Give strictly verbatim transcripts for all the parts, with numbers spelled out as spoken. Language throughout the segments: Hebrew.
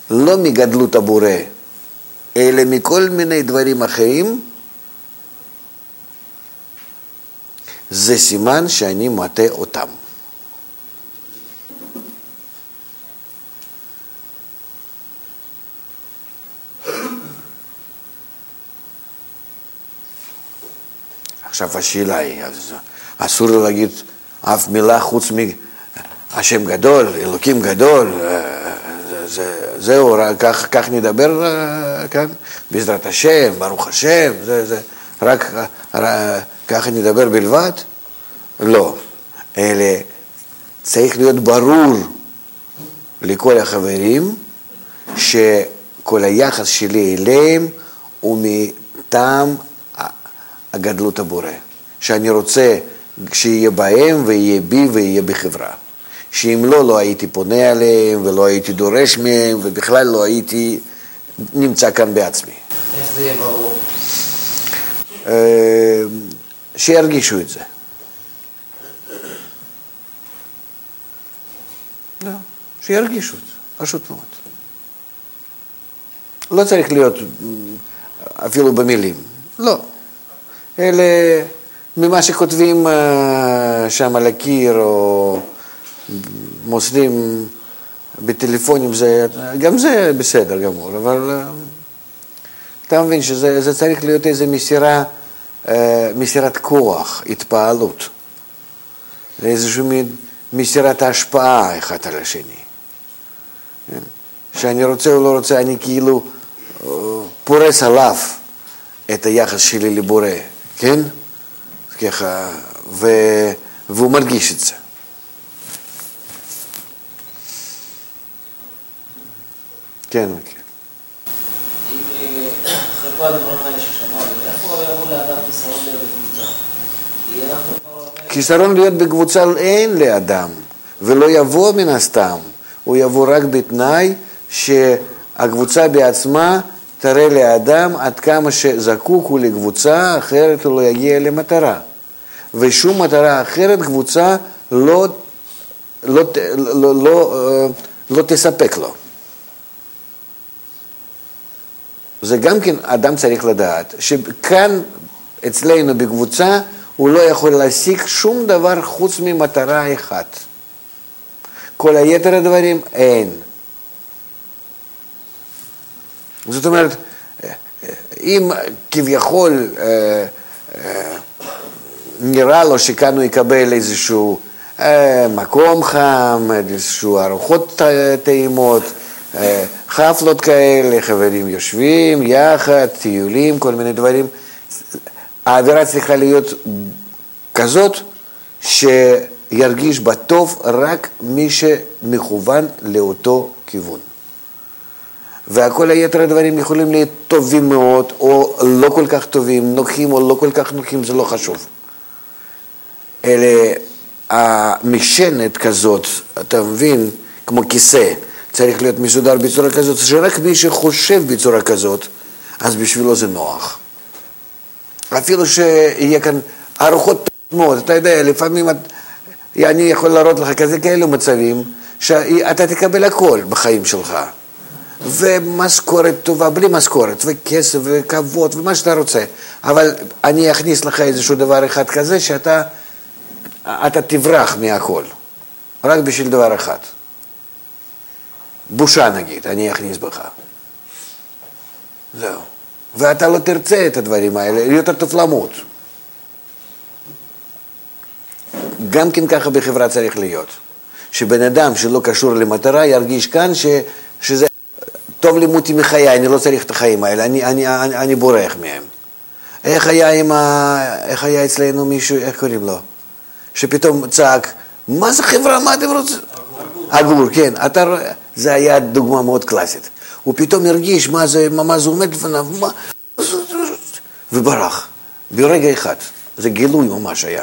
לא מגדלות הבורא, אלא מכל מיני דברים אחרים, זה סימן שאני מטעה אותם. עכשיו השאלה היא, אסור לו להגיד אף מילה חוץ מהשם גדול, אלוקים גדול, זה, זהו, כך, כך נדבר כאן, בעזרת השם, ברוך השם, זה, זה, רק, רק ככה נדבר בלבד? לא, אלא צריך להיות ברור לכל החברים שכל היחס שלי אליהם הוא מטעם הגדלות הבורא, שאני רוצה שיהיה בהם ויהיה בי ויהיה בחברה, שאם לא, לא הייתי פונה עליהם ולא הייתי דורש מהם ובכלל לא הייתי נמצא כאן בעצמי. איך זה יהיה ברור? שירגישו את זה. לא, שירגישו את זה, פשוט מאוד. לא צריך להיות אפילו במילים, לא. אלה ממה שכותבים שם על הקיר או מוסדים בטלפונים, זה, גם זה בסדר גמור, אבל אתה מבין שזה זה צריך להיות איזו מסירה, מסירת כוח, התפעלות, איזושהי מסירת ההשפעה אחד על השני. שאני רוצה או לא רוצה, אני כאילו פורס עליו את היחס שלי לבורא, כן? ככה, ו... והוא מרגיש את זה. כן, כן. אם אחרי כל הדברים האלה ששמענו, איפה יבוא לאדם חיסרון להיות בקבוצה? חיסרון להיות בקבוצה אין לאדם, ולא יבוא מן הסתם. הוא יבוא רק בתנאי שהקבוצה בעצמה תראה לאדם עד כמה שזקוק הוא לקבוצה, אחרת הוא לא יגיע למטרה. ושום מטרה אחרת קבוצה לא, לא, לא, לא, לא תספק לו. זה גם כן אדם צריך לדעת, שכאן אצלנו בקבוצה הוא לא יכול להשיג שום דבר חוץ ממטרה אחת. כל היתר הדברים אין. זאת אומרת, אם כביכול אה, אה, נראה לו שכאן הוא יקבל איזשהו אה, מקום חם, איזשהו ארוחות טעימות, אה, חפלות כאלה, חברים יושבים יחד, טיולים, כל מיני דברים, האווירה צריכה להיות כזאת שירגיש בטוב רק מי שמכוון לאותו כיוון. והכל היתר הדברים יכולים להיות טובים מאוד, או לא כל כך טובים, נוחים או לא כל כך נוחים, זה לא חשוב. אלה המשענת כזאת, אתה מבין, כמו כיסא, צריך להיות מסודר בצורה כזאת, שרק מי שחושב בצורה כזאת, אז בשבילו זה נוח. אפילו שיהיה כאן ארוחות מאוד, אתה יודע, לפעמים אני יכול להראות לך כזה כאלו מצבים, שאתה תקבל הכל בחיים שלך. ומשכורת טובה, בלי משכורת, וכסף וכבוד ומה שאתה רוצה. אבל אני אכניס לך איזשהו דבר אחד כזה שאתה אתה תברח מהכל. רק בשביל דבר אחד. בושה נגיד, אני אכניס בך. זהו. ואתה לא תרצה את הדברים האלה, יותר טוב למות. גם כן ככה בחברה צריך להיות. שבן אדם שלא קשור למטרה ירגיש כאן ש, שזה טוב לימותי מחיי, אני לא צריך את החיים האלה, אני, אני, אני, אני בורח מהם. איך היה, עם ה... איך היה אצלנו מישהו, איך קוראים לו? שפתאום צעק, מה זה חברה, מה אתם רוצים? אגור, כן. אתה... זה היה דוגמה מאוד קלאסית. הוא פתאום הרגיש מה זה, מה זה עומד לפניו, מה... וברח. ברגע אחד. זה גילוי ממש היה.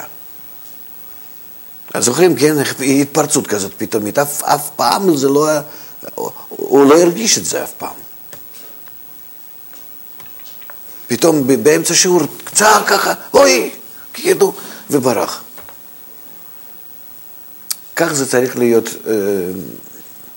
אז זוכרים, כן, התפרצות כזאת פתאומית. אף, אף פעם זה לא... הוא לא הרגיש את זה אף פעם. פתאום באמצע שיעור קצר ככה, אוי, כאילו, וברח. כך זה צריך להיות אה,